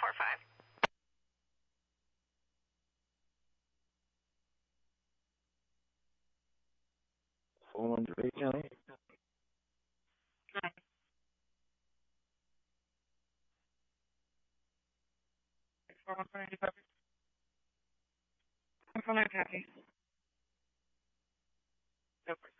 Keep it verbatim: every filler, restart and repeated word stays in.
four five. four one three County. four one three, copy. four nine, copy. Go for it.